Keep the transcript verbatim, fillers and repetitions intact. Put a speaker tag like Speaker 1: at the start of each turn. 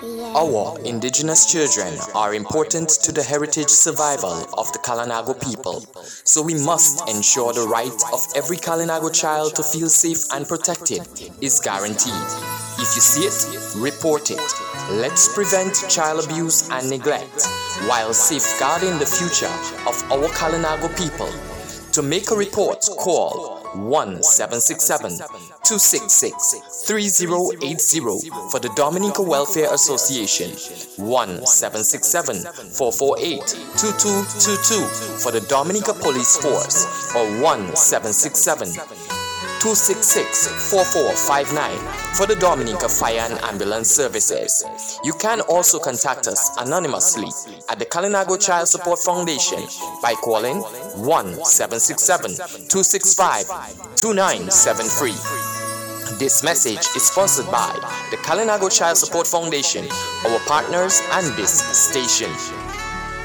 Speaker 1: Our indigenous children are important to the heritage survival of the Kalinago people, so we must ensure the right of every Kalinago child to feel safe and protected is guaranteed. If you see it, report it. Let's prevent child abuse and neglect while safeguarding the future of our Kalinago people. To make a report, call one seven six seven, two six six, three zero eight zero for the Dominica Welfare Association, one seven six seven, four four eight, two two two two for the Dominica Police Force, or one seven six seven, two six six, four four five nine for the Dominica Fire and Ambulance Services. You can also contact us anonymously at the Kalinago Child Support Foundation by calling one seven six seven, two six five, two nine seven three. This message is sponsored by the Kalinago Child Support Foundation, our partners, and this station.